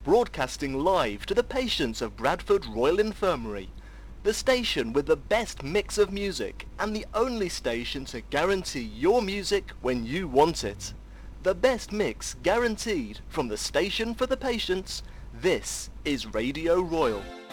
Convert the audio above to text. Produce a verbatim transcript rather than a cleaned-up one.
broadcasting live to the patients of Bradford Royal Infirmary. The station with the best mix of music and the only station to guarantee your music when you want it. The best mix guaranteed from the station for the patients. This is Radio Royal.